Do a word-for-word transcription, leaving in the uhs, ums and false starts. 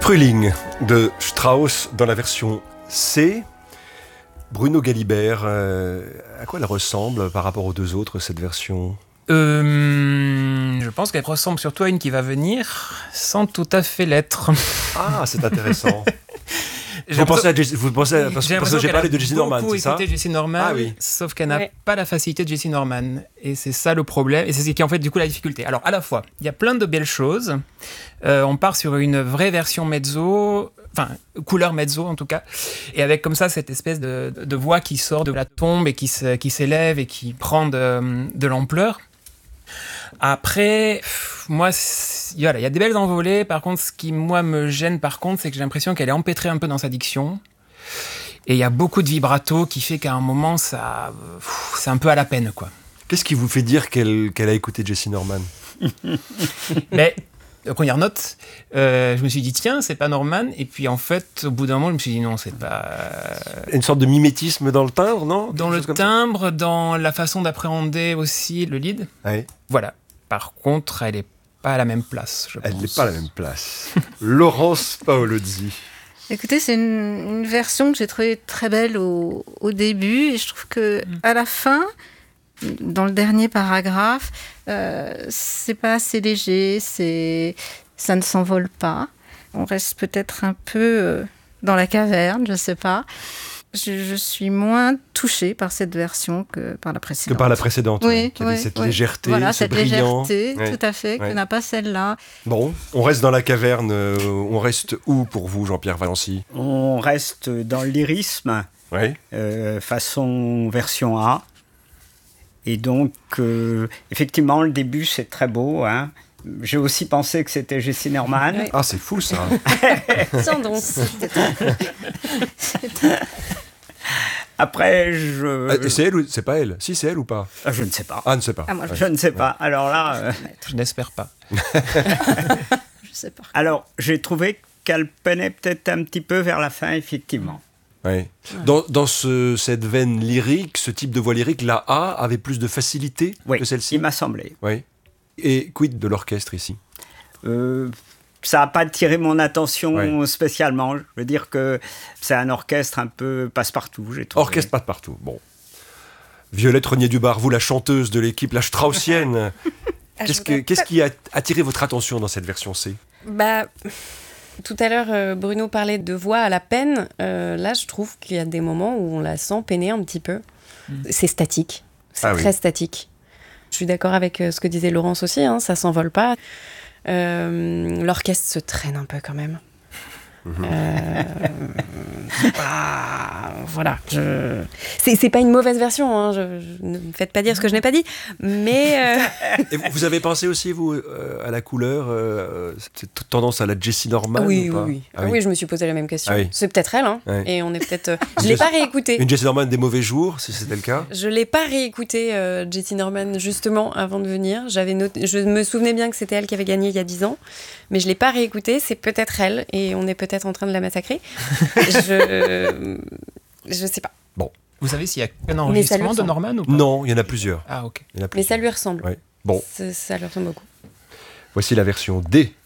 Frühling de Strauss dans la version C. Bruno Galibert, euh, à quoi elle ressemble par rapport aux deux autres, cette version ? Euh, je pense qu'elle ressemble surtout à une qui va venir, sans tout à fait l'être. Ah, c'est intéressant. Vous pensez, à Jesse, vous pensez à, parce, parce que j'ai parlé de Jesse Norman, c'est ça ? J'ai beaucoup écouté Jesse Norman, ah, oui. sauf qu'elle n'a ouais. pas la facilité de Jesse Norman. Et c'est ça le problème, et c'est ce qui est en fait du coup la difficulté. Alors à la fois, il y a plein de belles choses. Euh, on part sur une vraie version mezzo, enfin couleur mezzo en tout cas, et avec comme ça cette espèce de, de voix qui sort de la tombe et qui, se, qui s'élève et qui prend de, de l'ampleur. Après, moi, voilà, il y a des belles envolées. Par contre, ce qui, moi, me gêne, par contre, c'est que j'ai l'impression qu'elle est empêtrée un peu dans sa diction. Et il y a beaucoup de vibrato qui fait qu'à un moment, ça, c'est un peu à la peine, quoi. Qu'est-ce qui vous fait dire qu'elle, qu'elle a écouté Jesse Norman ? Mais, première note, euh, je me suis dit, tiens, c'est pas Norman. Et puis, en fait, au bout d'un moment, je me suis dit, non, c'est pas... Une sorte de mimétisme dans le timbre, non ? Dans le timbre, dans la façon d'appréhender aussi le lead. Oui. Voilà. Par contre, elle n'est pas à la même place, je pense. Elle n'est pas à la même place. Laurence Paolozzi. Écoutez, c'est une, une version que j'ai trouvée très belle au, au début, et je trouve que mmh. à la fin, dans le dernier paragraphe, euh, c'est pas assez léger, c'est, ça ne s'envole pas. On reste peut-être un peu euh, dans la caverne, je sais pas. Je, je suis moins touchée par cette version que par la précédente. Que par la précédente, oui, oui, qui oui, avait cette oui. légèreté, voilà, ce cette brillant. légèreté, oui. tout à fait, oui. que n'a pas celle-là. Bon, on reste dans la caverne. Euh, on reste où pour vous, Jean-Pierre Valency ? On reste dans le lyrisme, oui. euh, façon version A. Et donc, euh, effectivement, le début, c'est très beau, hein. J'ai aussi pensé que c'était Jesse Norman. Oui. Ah, c'est fou, ça. Sans don. Après, je... Ah, c'est elle ou c'est pas elle ? Si, c'est elle ou pas ? Ah, je ne sais pas. Ah, ne sais pas. Ah, moi, je, je ne sais pas. Alors là... Euh... Je n'espère pas. je sais pas. Alors, j'ai trouvé qu'elle peinait peut-être un petit peu vers la fin, effectivement. Oui. Ouais. Dans, dans ce, cette veine lyrique, ce type de voix lyrique, la A avait plus de facilité oui, que celle-ci ? Il m'a semblé. Oui. Et quid de l'orchestre ici ? euh, Ça n'a pas attiré mon attention ouais. spécialement. Je veux dire que c'est un orchestre un peu passe-partout, j'ai trouvé. Orchestre passe-partout, bon. Violette Renier-Dubar, vous la chanteuse de l'équipe, la Straussienne, qu'est-ce, que, qu'est-ce qui a attiré votre attention dans cette version C ? Bah, tout à l'heure, euh, Bruno parlait de voix à la peine. Euh, là, je trouve qu'il y a des moments où on la sent peiner un petit peu. Mmh. C'est statique, c'est ah, très oui. statique. Je suis d'accord avec ce que disait Laurence aussi, hein, ça s'envole pas. Euh, l'orchestre se traîne un peu quand même. Mmh. Euh, bah, voilà. Je... C'est, c'est pas une mauvaise version, hein, je, je, ne me faites pas dire ce que je n'ai pas dit, mais... Euh... Et vous avez pensé aussi, vous, euh, à la couleur, euh, cette tendance à la Jesse Norman oui, ou pas ? Oui, oui. Ah, oui. oui, je me suis posé la même question. Ah, oui. C'est peut-être elle, hein, oui. et on est peut-être... Euh, je l'ai pas réécouté. Une Jesse Norman des mauvais jours, si c'était le cas ? Je l'ai pas réécouté, euh, Jesse Norman, justement, avant de venir. J'avais noté... Je me souvenais bien que c'était elle qui avait gagné il y a dix ans, mais je l'ai pas réécouté, c'est peut-être elle, et on est peut-être en train de la massacrer. je... je sais pas. Bon. Vous savez s'il y a un enregistrement de Norman ou pas ? Non, il y en a plusieurs. Ah, ok. Il y en a plusieurs. Mais ça lui ressemble. Ouais. Bon. Ça, ça lui ressemble beaucoup. Voici la version D